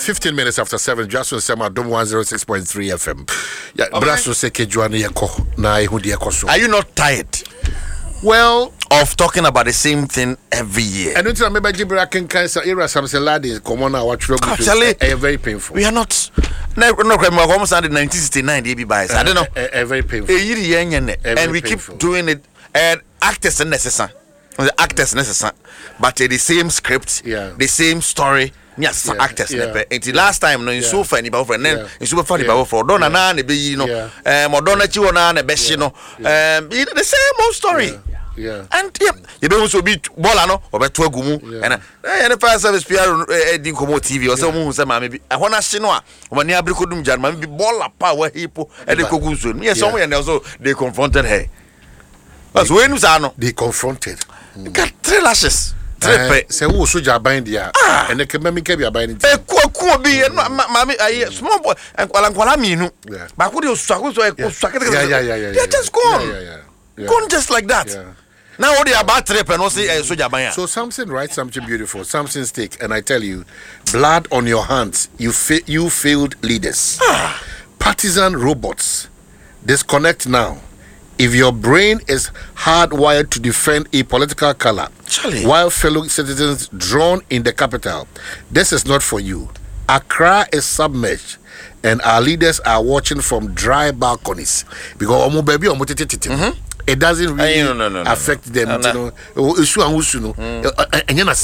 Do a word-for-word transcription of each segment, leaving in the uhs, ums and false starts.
fifteen minutes after seven, just on Sema Dom one oh six point three F M. Yeah, Brasso Seke Juani Yako, na Ihudi Yakoso. Are you not tired? Well, of talking about the same thing every year. And until I remember Jibra can cancer era some ladies come on our trouble. Actually, very painful. We are not. No, no, no. Almost under nineteen sixty-nine, D B buys. I don't know. A very painful. And we keep doing it. And actors are necessary. The actors necessary, but the same script, yeah. the same story. Yes, yeah, actors. Yeah. Until last time, no, in so far, any and then in super funny about for Donna Nan, you know, um, or Donna Chiwana, and Bess, you know, um, the same old story. Yeah. Yeah. And yeah, you don't also be Bolano or Betuagumu and a fire service P R Dinkomo T V or someone who's a maybe. I want to see no when you have Bricodum German be Bola power hippo and the Kokusun. Yes, somewhere and also they confronted her. That's when they confronted. Got three lashes. Say who should you bind ya? And the Kamami can be binding. A could be and mammy, I small boy and Qualamino. But could you struggle so I could suck it? Yeah, yeah, yeah, yeah. Just gone. Gone just like that. Now what they are about trip and also a soldier buyer. So Samson writes something beautiful. Samson's take, and I tell you, blood on your hands. You fa- you failed leaders, partisan robots. Disconnect now. If your brain is hardwired to defend a political color, Charlie. While fellow citizens drown in the capital, this is not for you. Accra is submerged, and our leaders are watching from dry balconies because omo baby omo tete. It doesn't really no, no, no, no, affect no. them, no, no. You know. Issue and and you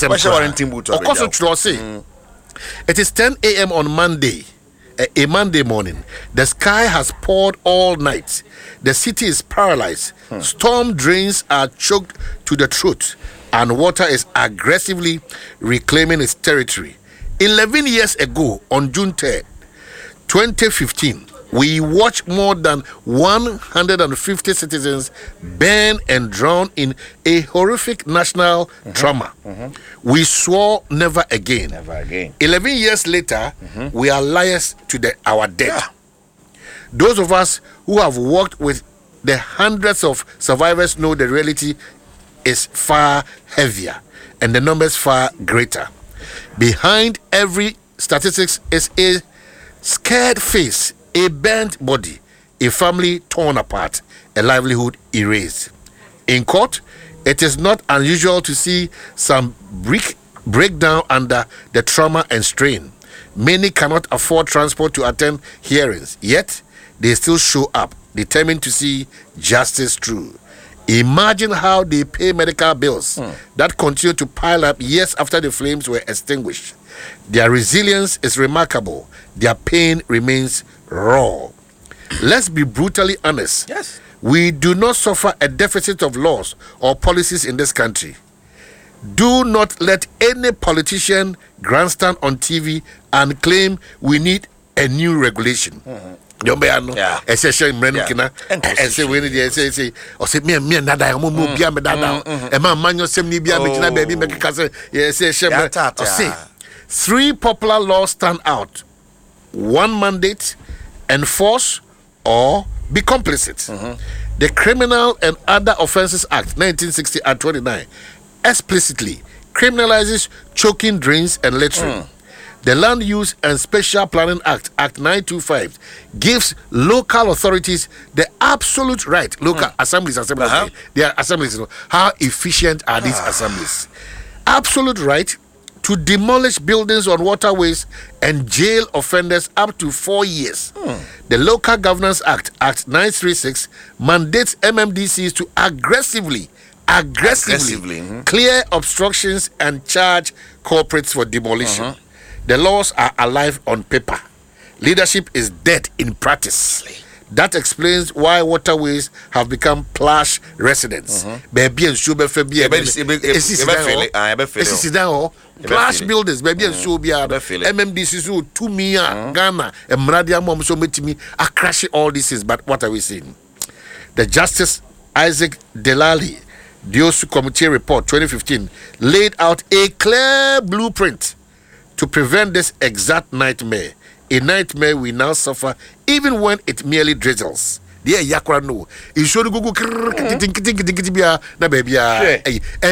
know, it is ten a.m. on Monday, a, a Monday morning. The sky has poured all night. The city is paralyzed. Hmm. Storm drains are choked to the throat, and water is aggressively reclaiming its territory. Eleven years ago, on June third, twenty fifteen. We watched more than one hundred fifty citizens burn and drown in a horrific national mm-hmm. trauma. Mm-hmm. We swore never again. Never again. Eleven years later, mm-hmm. we are liars to the, our dead. Yeah. Those of us who have worked with the hundreds of survivors know the reality is far heavier and the numbers far greater. Behind every statistics is a scared face, a burnt body, a family torn apart, a livelihood erased. In court, it is not unusual to see some break, break down under the trauma and strain. Many cannot afford transport to attend hearings, yet they still show up, determined to see justice through. Imagine how they pay medical bills hmm. that continue to pile up years after the flames were extinguished. Their resilience is remarkable. Their pain remains raw. Let's be brutally honest. Yes. We do not suffer a deficit of laws or policies in this country. Do not let any politician grandstand on T V and claim we need a new regulation. Mm-hmm. Yeah. I say, say, yeah. I say, when they say, say, or say, me and me and that I am moving beyond that. A man, man, you say, me beyond me, baby, make a cousin. Yes, say, say, three popular laws stand out: one mandate, enforce, or be complicit. Mm-hmm. The Criminal and Other Offences Act nineteen sixty at twenty-nine explicitly criminalizes choking drains and littering. Mm. The Land Use and Special Planning Act, Act nine twenty-five, gives local authorities the absolute right, local mm. assemblies, assemblies, uh-huh. they are assemblies, you know, how efficient are these assemblies? Absolute right to demolish buildings on waterways and jail offenders up to four years. Mm. The Local Governance Act, Act nine thirty-six, mandates M M D Cs to aggressively, aggressively, aggressively mm-hmm. clear obstructions and charge corporates for demolition. Uh-huh. The laws are alive on paper. Leadership is dead in practice. That explains why waterways have become plush residents. Baby and sugar for beer. Plush buildings, baby and sugar. M M D C is two me Ghana and Mradia mom so much me are crashing all these things. But what are we seeing? The Justice Isaac Delali Diosu Committee report twenty fifteen laid out a clear blueprint to prevent this exact nightmare, a nightmare we now suffer even when it merely drizzles. Dear Yakra no, you should go go